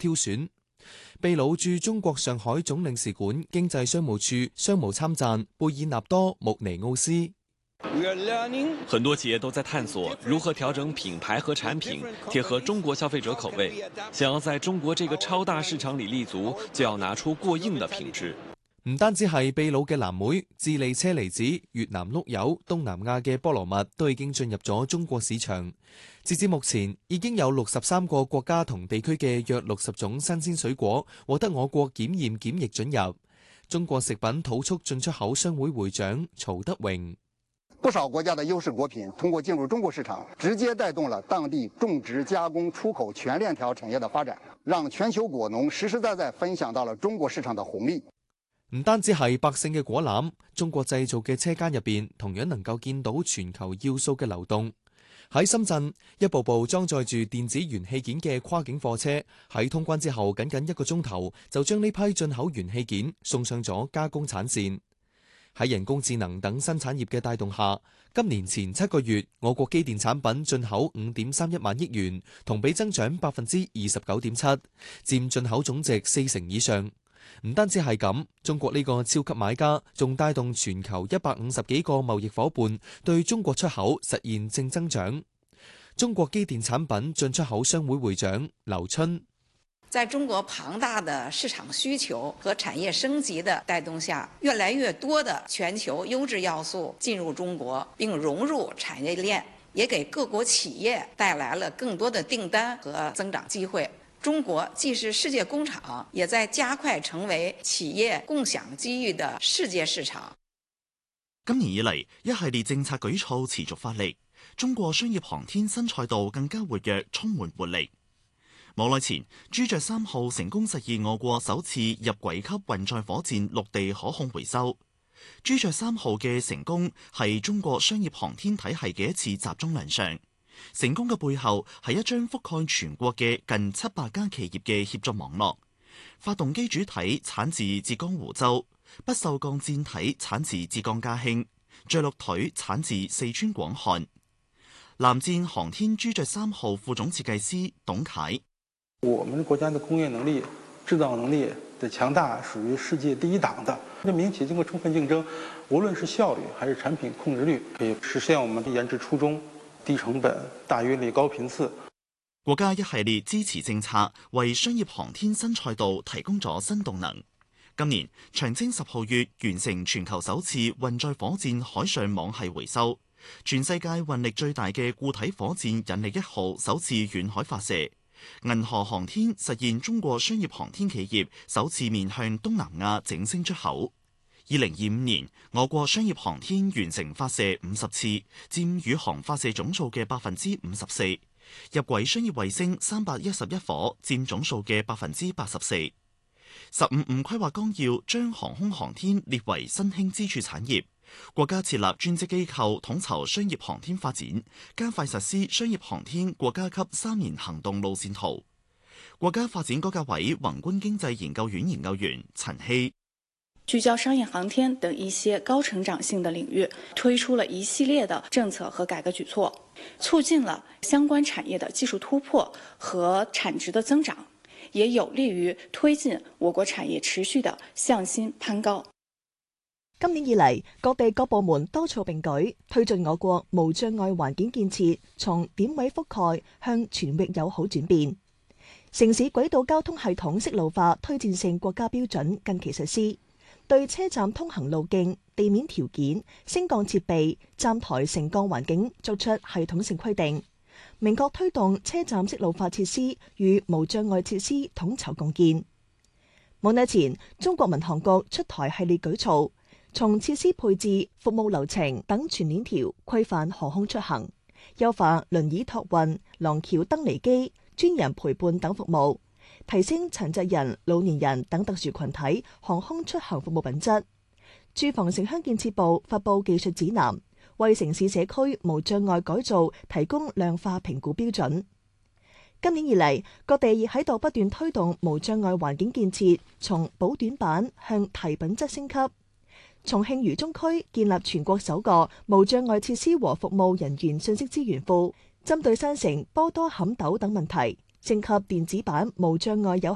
挑選。秘魯駐中國上海總領事館經濟商務處商務參贊貝爾納多·穆尼奧斯。 很多企業都在探索如何調整品牌和產品，貼合中國消費者口味。想要在中國這個超大市場裏立足，就要拿出過硬的品質。 唔單止係秘魯嘅藍莓、智利車厘子、越南碌柚、東南亞嘅菠蘿蜜都已經進入咗中國市場。截至目前，已經有63個國家同地區嘅約60種新鮮水果獲得我國檢驗檢疫准入。中國食品土促進出口商會會長曹德榮： 不少國家的優勢果品通過進入中國市場，直接帶動了當地種植、加工、出口全鏈條產業的發展，讓全球果農實實在在分享到了中國市場的紅利。 唔單止係百勝嘅果籃，中國製造嘅車間入邊同樣能夠見到全球要素嘅流動。喺深圳，一部部裝載住電子元器件嘅跨境貨車喺通關之後，僅僅1個鐘頭就將呢批進口元器件送上咗加工產線。喺人工智能等新產業嘅帶動下，今年前7個月，我國機電產品進口5.31萬億元，同比增長29.7%，佔進口總值40%以上。唔單止係咁，中國呢個超級買家仲帶動全球150幾個貿易夥伴對中國出口實現正增長。中國機電產品進出口商會會長劉春： 在中國龐大的市場需求和產業升級的帶動下，越來越多的全球優質要素進入中國並融入產業鏈，也給各國企業帶來了更多的訂單和增長機會。中國既是世界工廠，也在加快成為企業共享機遇的世界市場。 今年以嚟，一系列政策舉措持續發力，中國商業航天新賽道更加活躍，充滿活力。冇耐前，朱雀3號成功實現我國首次入軌級運載火箭陸地可控回收。朱雀3號嘅成功係中國商業航天體系嘅一次集中亮相。成功嘅背後係一張覆蓋全國嘅近700家企業嘅協作網絡。發動機主體產自浙江湖州，不鏽鋼艦體產自浙江嘉興，着陸腿產自四川廣漢。藍箭航天朱雀3號副總設計師董凱： 我們國家的工業能力、製造能力的強大屬於世界第一檔的。這民企經過充分競爭，無論是效率還是產品控制率，可以實現我們的研製初衷。低成本、大運力、高頻次。 國家一系列支持政策為商業航天新賽道提供咗新動能。今年長征10號月完成全球首次運載火箭海上網繫回收，全世界運力最大嘅固體火箭引力1號首次遠海發射。銀河航天實現中國商業航天企業首次面向東南亞整星出口。2025年，我國商業航天完成發射50次，佔宇航發射總數嘅54%。入軌商業衛星311顆，佔總數嘅84%。15+5規劃綱要將航空航天列為新興支柱產業，國家設立專職機構統籌商業航天發展，加快實施商業航天國家級3年行動路線圖。國家發展改革委宏觀經濟研究院研究員陳希： 聚焦商業航天等一些高成長性的領域，推出了一系列的政策和改革舉措，促進了相關產業的技術突破和產值的增長，也有利於推進我國產業持續的向心攀高。 今年以嚟，各地各部門多措並舉，推進我國無障礙環境建設從點位覆蓋向全域友好轉變。城市軌道交通系統適路化推薦性國家標準近期實施。對車站通行路徑、地面條件、升降設備、站台升降環境作出系統性規定，明確推動車站適路化設施與無障礙設施統籌共建。冇耐前，中國民航局出台系列舉措，從設施配置、服務流程等全鏈條規範航空出行，優化輪椅託運、廊橋登離機、專人陪伴等服務。提升殘疾人、老年人等特殊群體航空出行服務品質。住房城鄉建設部發布技術指南，為城市社區無障礙改造提供量化評估標準。今年以嚟，各地亦喺度不斷推動無障礙環境建設，從補短板向提品質升級。重慶渝中區建立全國首個無障礙設施和服務人員信息資源庫，針對山城、坡多坎陡等問題，升級電子版無障礙友